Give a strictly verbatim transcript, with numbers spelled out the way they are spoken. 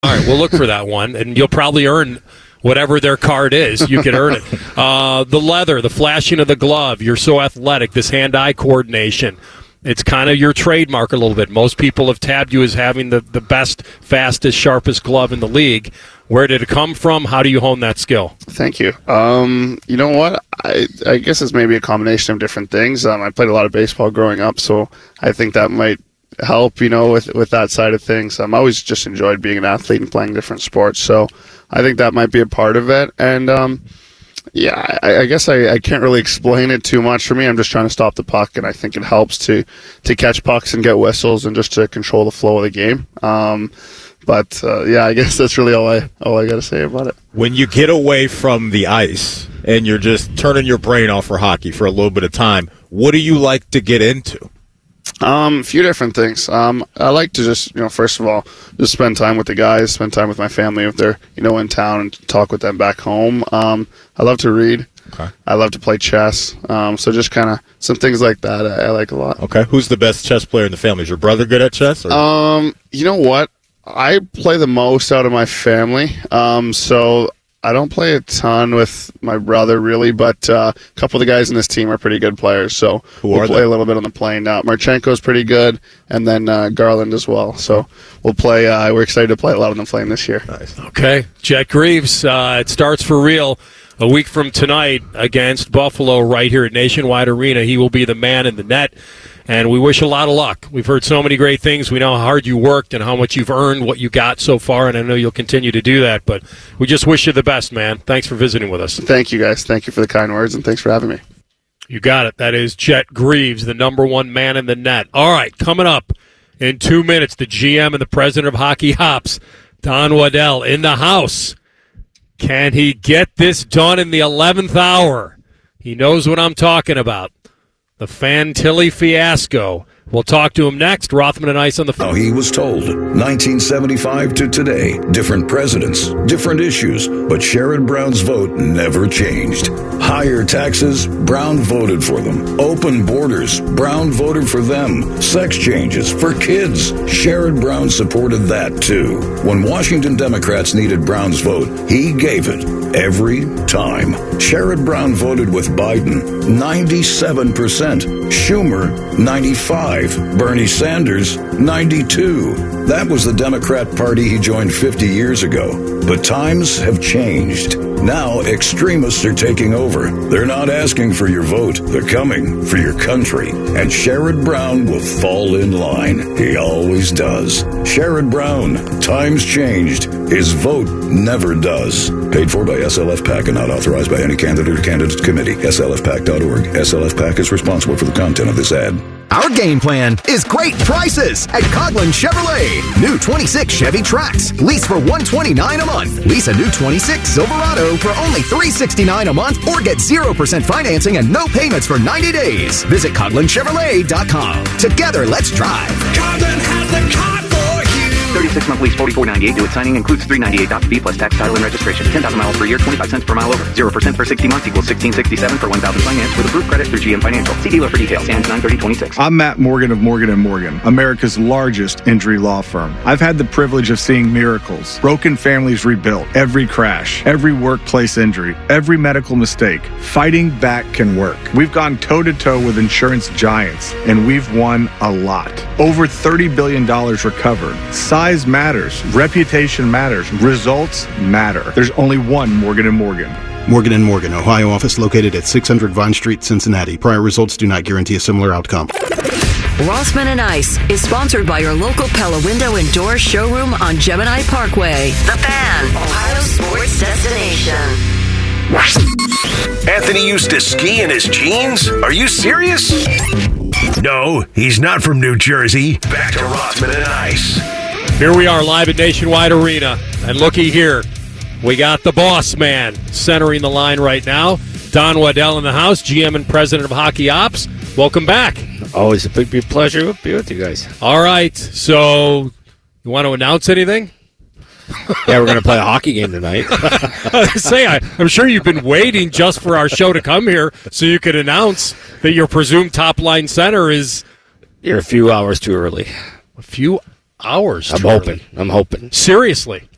All right, we'll look for that one, and you'll probably earn whatever their card is. You can earn it. Uh, the leather, the flashing of the glove, you're so athletic, this hand-eye coordination. It's kind of your trademark a little bit. Most people have tabbed you as having the, the best, fastest, sharpest glove in the league. Where did it come from? How do you hone that skill? Thank you. Um, you know what? I, I guess it's maybe a combination of different things. Um, I played a lot of baseball growing up, so I think that might help, you know, with, with that side of things. Um, I always just enjoyed being an athlete and playing different sports, so I think that might be a part of it. And, um, yeah, I, I guess I, I can't really explain it too much for me. I'm just trying to stop the puck, and I think it helps to, to catch pucks and get whistles and just to control the flow of the game. Um, but, uh, yeah, I guess that's really all I all I got to say about it. When you get away from the ice and you're just turning your brain off for hockey for a little bit of time, what do you like to get into? Um, a few different things. Um, I like to just, you know, first of all, just spend time with the guys, spend time with my family if they're, you know, in town, and talk with them back home. Um, I love to read. Okay. I love to play chess. Um, so just kind of some things like that I, I like a lot. Okay. Who's the best chess player in the family? Is your brother good at chess? Or? Um, you know what? I play the most out of my family. Um, so I don't play a ton with my brother, really, but uh, a couple of the guys in this team are pretty good players. So Who we'll are play they? a little bit on the plane. Uh, Marchenko's pretty good, and then uh, Garland as well. So we'll play. Uh, we're excited to play a lot on the plane this year. Nice. Okay. Jet Greaves, uh, it starts for real a week from tonight against Buffalo right here at Nationwide Arena. He will be the man in the net, and we wish a lot of luck. We've heard so many great things. We know how hard you worked and how much you've earned, what you got so far, and I know you'll continue to do that, but we just wish you the best, man. Thanks for visiting with us. Thank you, guys. Thank you for the kind words, and thanks for having me. You got it. That is Jet Greaves, the number one man in the net. All right, coming up in two minutes, the G M and the president of Hockey Hops, Don Waddell, in the house. Can he get this done in the eleventh hour? He knows what I'm talking about. The Fantilli fiasco. We'll talk to him next. Rothman and Ice on the phone. How he was told. nineteen seventy-five to today. Different presidents, different issues, but Sherrod Brown's vote never changed. Higher taxes, Brown voted for them. Open borders, Brown voted for them. Sex changes for kids, Sherrod Brown supported that too. When Washington Democrats needed Brown's vote, he gave it every time. Sherrod Brown voted with Biden, ninety-seven percent. Schumer, ninety-five. Bernie Sanders, ninety-two. That was the Democrat Party he joined fifty years ago. But times have changed. Now extremists are taking over. They're not asking for your vote. They're coming for your country. And Sherrod Brown will fall in line. He always does. Sherrod Brown. Times changed. His vote never does. Paid for by S L F PAC and not authorized by any candidate or candidate committee. S L F PAC dot org. S L F PAC is responsible for the content of this ad. Our game plan is great prices at Coghlan Chevrolet. New twenty-six Chevy Trax. Lease for one hundred twenty-nine dollars a month. Lease a new twenty-six Silverado for only three hundred sixty-nine dollars a month or get zero percent financing and no payments for ninety days. Visit Coghlan Chevrolet dot com. Together, let's drive. Coghlan has the car for you. thirty-six month lease, forty-four ninety-eight. Due at signing includes three ninety-eight dollars fee plus tax, title, and registration. ten thousand miles per year, twenty-five cents per mile over. zero percent for sixty months equals sixteen sixty-seven for one thousand finance with approved credit through G M Financial. See dealer for details. Stands nine thirty twenty-six. I'm Matt Morgan of Morgan and Morgan, America's largest injury law firm. I've had the privilege of seeing miracles, broken families rebuilt, every crash, every workplace injury, every medical mistake. Fighting back can work. We've gone toe-to-toe with insurance giants, and we've won a lot. Over thirty billion dollars recovered. Size matters. Reputation matters. Results matter. There's only one Morgan and Morgan. Morgan and Morgan, Ohio office located at six hundred Vine Street, Cincinnati. Prior results do not guarantee a similar outcome. Rothman and Ice is sponsored by your local Pella Window and Door showroom on Gemini Parkway. The Fan, Ohio sports destination. Anthony used to ski in his jeans? Are you serious? No, he's not from New Jersey. Back to Rothman and Ice. Here we are live at Nationwide Arena. And looky here. We got the boss man centering the line right now. Don Waddell in the house, G M and president of Hockey Ops. Welcome back. Always a big, big pleasure to be with you guys. All right. So, you want to announce anything? Yeah, we're going to play a hockey game tonight. Say, I, I'm sure you've been waiting just for our show to come here so you could announce that your presumed top-line center is... You're a few hours too early. A few hours I'm too hoping. early. I'm hoping. Seriously?